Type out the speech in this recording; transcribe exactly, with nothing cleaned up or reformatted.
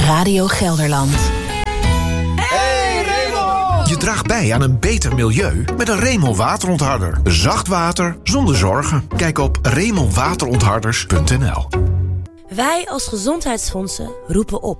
Radio Gelderland. Hey Raymond! Je draagt bij aan een beter milieu met een Remel waterontharder. Zacht water zonder zorgen. Kijk op remel waterontharders punt n l. Wij als gezondheidsfondsen roepen op.